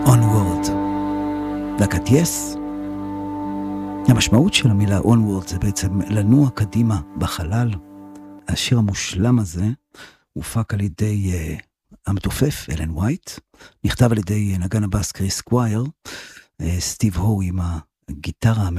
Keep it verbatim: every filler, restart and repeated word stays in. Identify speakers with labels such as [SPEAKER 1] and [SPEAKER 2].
[SPEAKER 1] Onward. להקת יס. המשמעות של המילה Onward זה בעצם לנוע קדימה בחלל. השיר המושלם הזה הופק על ידי uh, המתופף אלן ווייט, נכתב על ידי נגן הבאס קריס קווייר, uh, סטיב הו עם הגיטרה